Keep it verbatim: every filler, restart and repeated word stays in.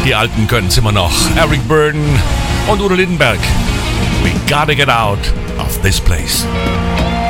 Die Alten können's immer noch. Eric Burdon und Udo Lindenberg. We gotta get out of this place.